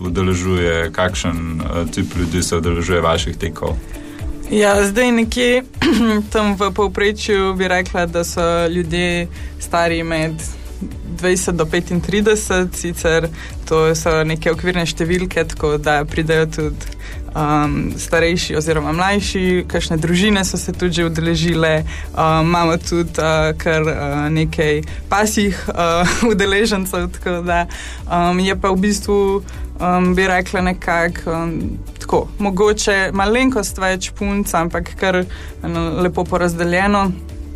udeležuje, kakšen tip ljudi se udeležuje vaših tekov? Ja, zdaj nekje tam v povprečju bi rekla, da so ljudje stari med 20 do 35, sicer to so neke okvirne številke, tako da pridejo tudi starejši oziroma mlajši, kakšne družine so se tudi že udeležile, imamo tudi kar nekaj pasjih udeležencev, tako da je pa v bistvu bi rekla nekako tako, mogoče malenkost več punc, ampak kar lepo porazdeljeno.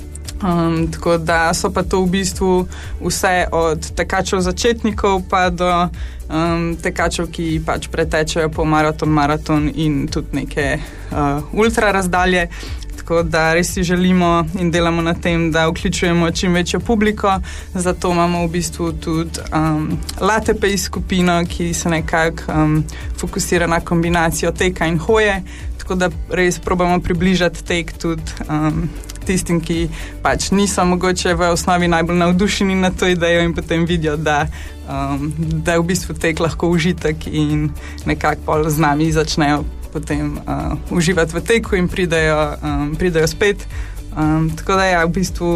Tako da so pa to v bistvu vse od tekačev začetnikov pa do tekačev, ki pač pretečejo po maraton in tudi neke ultra razdalje. Tako da res si želimo in delamo na tem, da vključujemo čim večjo publiko, zato imamo v bistvu tudi LATPI skupino, ki se nekako fokusira na kombinacijo teka in hoje, tako da res probamo približati tek tudi tistim, ki pač niso mogoče v osnovi najbolj navdušeni na to idejo in potem vidijo, da je v bistvu tek lahko užitek in nekako pol z nami začnejo potem uživati v teku in pridejo spet. Tako da ja, v bistvu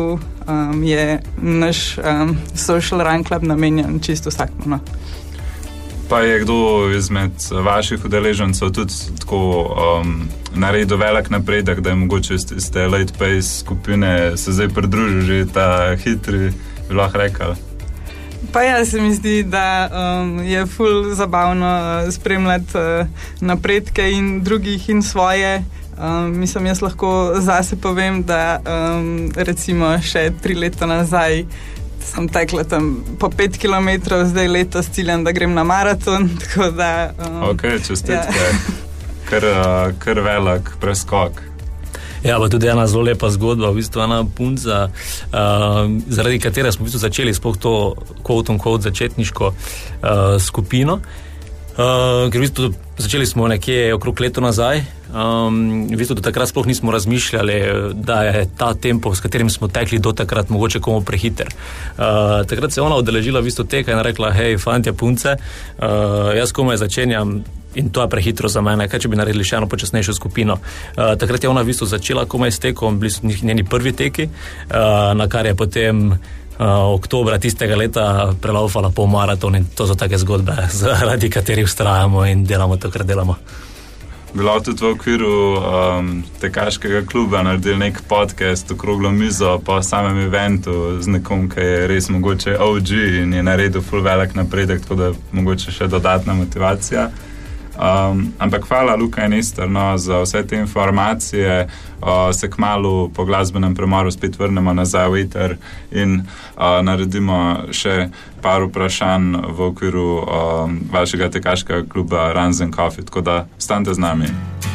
je naš social run club namenjen čisto vsakmu. No. Pa je kdo izmed vaših udeležencev tudi tako naredil velik napredek, da je mogoče iz te late pace skupine se zdaj pridružil že ta hitri, bi lahko rekel? Pa ja, se mi zdi, da je ful zabavno spremljati napredke in drugih in svoje. Mislim, jaz lahko zase povem, da recimo še 3 leta nazaj sem tekla tam po 5 kilometrov, zdaj letos ciljam, da grem na maraton, tako da... Ok, čestitke. Ja. Kar velik preskok. Ja, pa tudi ena zelo lepa zgodba, v bistvu ena punca, zaradi katere smo v bistvu začeli sploh to quote-on-quote začetniško skupino, ker v bistvu začeli smo nekje okrog leto nazaj, v bistvu do takrat sploh nismo razmišljali, da je ta tempo, s katerim smo tekli do takrat mogoče komu prehiter. Takrat se je ona udeležila v bistvu teka in rekla, hej, fantje, punce, jaz komaj začenjam in to je prehitro za mene, kaj če bi naredili še eno počasnejšo skupino. Takrat je ona v bistvu začela komaj s tekom, bili so njeni prvi teki, na kar je potem oktobra tistega leta prelaufala pol maraton in to so take zgodbe, zaradi katerih vztrajamo in delamo to, kar delamo. Bilo tudi v okviru tekaškega kluba naredili nek podcast, okroglo mizo po samem eventu z nekom, ki je res mogoče OG in je naredil ful velik napredek, tako da mogoče še dodatna motivacija. Ampak hvala Luka in Ester za vse te informacije. Se kmalu po glasbenem premoru spet vrnemo nazaj v eter in naredimo še par vprašanj v okviru vašega tekaškega kluba Runs and Coffee, tako da ostanite z nami.